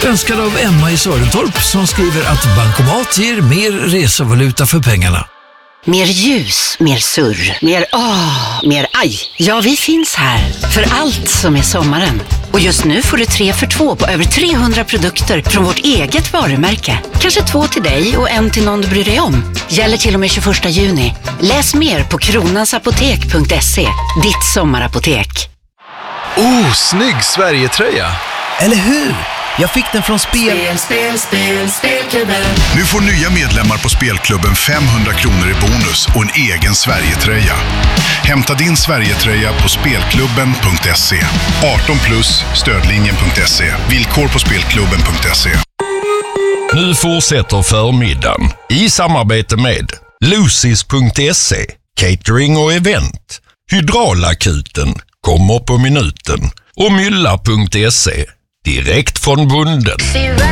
Önskad av Emma i Sörentorp som skriver att bankomat ger mer resevaluta för pengarna. Mer ljus, mer surr, mer aj. Ja, vi finns här för allt som är sommaren. Och just nu får du 3 för 2 på över 300 produkter från vårt eget varumärke. Kanske 2 till dig och 1 till någon du bryr dig om. Gäller till och med 21 juni. Läs mer på kronansapotek.se. Ditt sommarapotek. Oh, snygg Sverige-tröja! Eller hur? Jag fick den från Spelklubben. Nu får nya medlemmar på Spelklubben 500 kronor i bonus och en egen Sverige-tröja. Hämta din Sverige-tröja på spelklubben.se. 18 plus, stödlinjen.se. Villkor på spelklubben.se. Nu fortsätter förmiddagen i samarbete med Lucis.se, catering och event. Hydraulakuten kommer på minuten och Mylla.se, direkt från bunden.